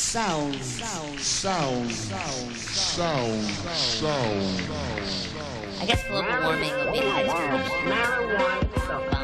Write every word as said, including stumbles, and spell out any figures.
sound, sound, sound, sound, sound. I guess global warming would be the highest. Marijuana.